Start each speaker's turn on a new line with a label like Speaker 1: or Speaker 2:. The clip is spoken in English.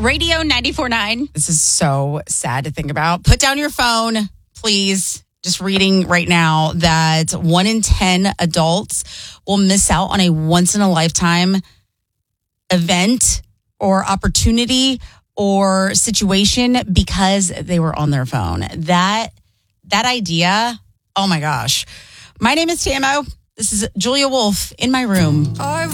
Speaker 1: Radio 94.9.
Speaker 2: This is so sad to think about. Put down your phone, please. Just reading right now that 1 in 10 adults will miss out on a once-in-a-lifetime event or opportunity or situation because they were on their phone. That idea, oh my gosh. My name is Tamo. This is Julia Wolf in my room.